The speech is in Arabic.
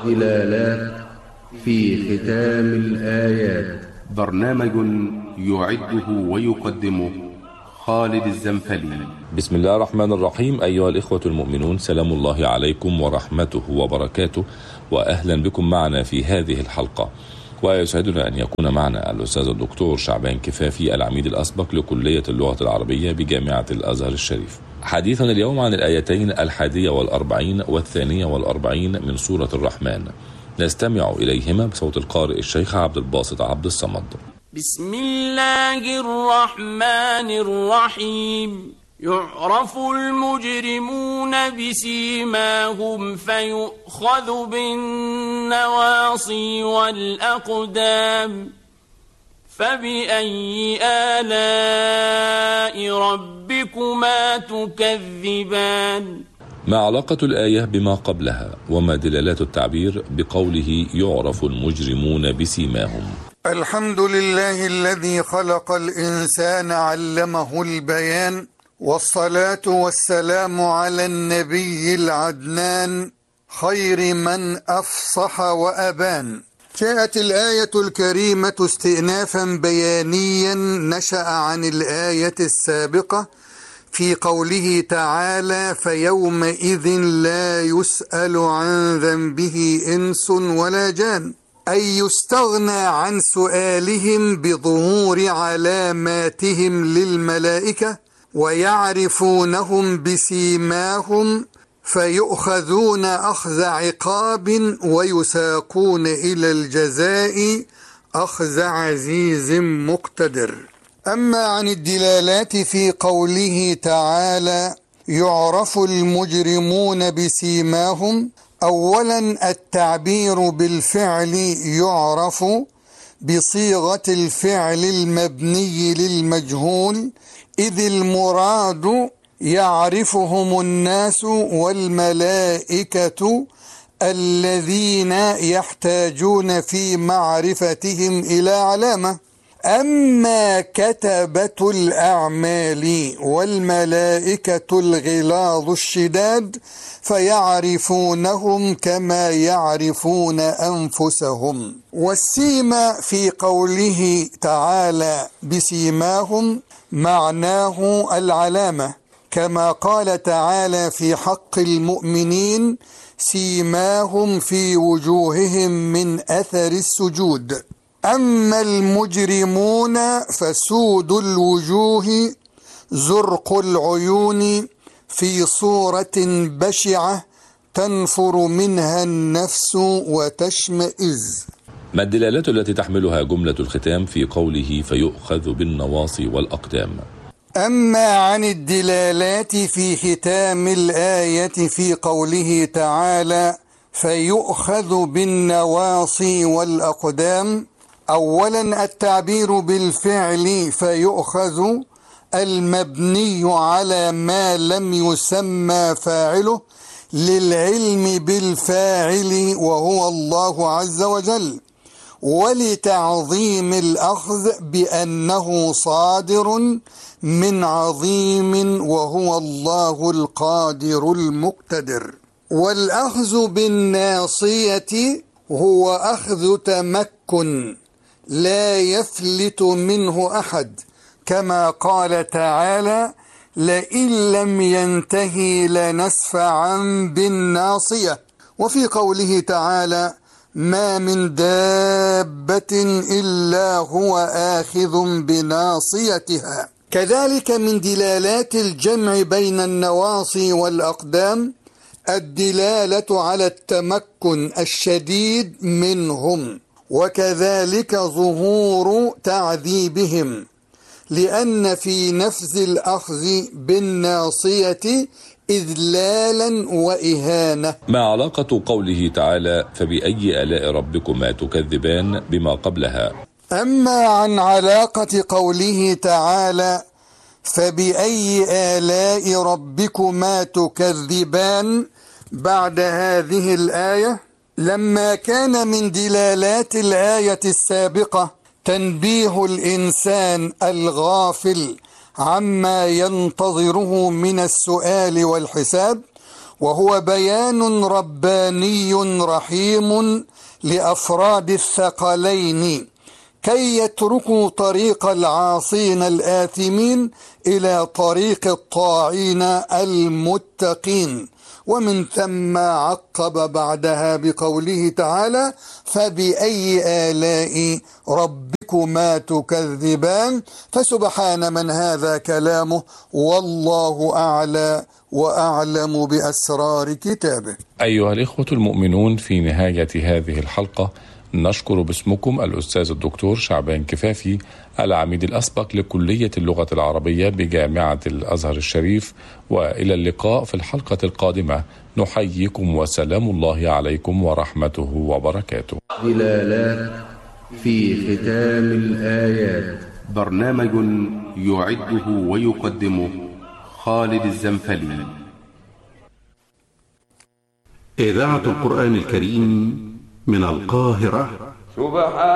ودلالات في ختام الآيات. برنامج يعده ويقدمه خالد الزنفلي. بسم الله الرحمن الرحيم. أيها الإخوة المؤمنون، سلام الله عليكم ورحمته وبركاته، وأهلا بكم معنا في هذه الحلقة. ويسعدنا أن يكون معنا الأستاذ الدكتور شعبان كفافي، العميد الأسبق لكلية اللغة العربية بجامعة الأزهر الشريف. حديثنا اليوم عن الآيتين 41 و42 من سورة الرحمن، نستمع إليهما بصوت القارئ الشيخ عبد الباسط عبد الصمد. بسم الله الرحمن الرحيم. يعرف المجرمون بسيماهم فيؤخذ بالنواصي والأقدام، فبأي آلاء ربكما تكذبان. ما علاقة الآية بما قبلها، وما دلالات التعبير بقوله يعرف المجرمون بسيماهم؟ الحمد لله الذي خلق الإنسان علمه البيان، والصلاة والسلام على النبي العدنان خير من أفصح وأبان. جاءت الآية الكريمة استئنافا بيانيا نشأ عن الآية السابقة في قوله تعالى: فيومئذ لا يسأل عن ذنبه إنس ولا جان، أي يستغنى عن سؤالهم بظهور علاماتهم للملائكة ويعرفونهم بسيماهم، فيؤخذون أخذ عقاب ويساقون إلى الجزاء أخذ عزيز مقتدر. أما عن الدلالات في قوله تعالى يعرف المجرمون بسيماهم، أولا التعبير بالفعل يعرف بصيغة الفعل المبني للمجهول، إذ المراد يعرفهم الناس والملائكة الذين يحتاجون في معرفتهم إلى علامة. أما كتبة الأعمال والملائكة الغلاظ الشداد فيعرفونهم كما يعرفون أنفسهم. والسيما في قوله تعالى بسيماهم معناه العلامة، كما قال تعالى في حق المؤمنين: سيماهم في وجوههم من أثر السجود. أما المجرمون فسود الوجوه زرق العيون في صورة بشعة تنفر منها النفس وتشمئز. ما الدلالات التي تحملها جملة الختام في قوله فيؤخذ بالنواصي والأقدام؟ أما عن الدلالات في ختام الآية في قوله تعالى فيؤخذ بالنواصي والأقدام، أولا التعبير بالفعل فيؤخذ المبني على ما لم يسمى فاعله للعلم بالفاعل وهو الله عز وجل، ولتعظيم الأخذ بأنه صادر من عظيم وهو الله القادر المقتدر. والأخذ بالناصية هو أخذ تمكن لا يفلت منه أحد، كما قال تعالى: لئن لم ينتهي لنسفعا بالناصية. وفي قوله تعالى: ما من دابة إلا هو آخذ بناصيتها. كذلك من دلالات الجمع بين النواصي والأقدام الدلالة على التمكن الشديد منهم، وكذلك ظهور تعذيبهم، لأن في نفس الأخذ بالناصية إذلالا وإهانة. ما علاقة قوله تعالى فبأي آلاء ربكما تكذبان بما قبلها؟ أما عن علاقة قوله تعالى فبأي آلاء ربكما تكذبان بعد هذه الآية، لما كان من دلالات الآية السابقة تنبيه الإنسان الغافل عما ينتظره من السؤال والحساب، وهو بيان رباني رحيم لأفراد الثقلين كي يتركوا طريق العاصين الآثمين إلى طريق الطاعين المتقين. ومن ثم عقب بعدها بقوله تعالى: فبأي آلاء ربكما تكذبان. فسبحان من هذا كلامه، والله أعلى وأعلم بأسرار كتابه. أيها الإخوة المؤمنون، في نهاية هذه الحلقة نشكر باسمكم الأستاذ الدكتور شعبان كفافي، العميد الأسبق لكلية اللغة العربية بجامعة الأزهر الشريف، وإلى اللقاء في الحلقة القادمة. نحييكم وسلام الله عليكم ورحمته وبركاته. ظلالات في ختام الآيات، برنامج يعده ويقدمه خالد الزنفلي. إذاعة القرآن الكريم من القاهرة.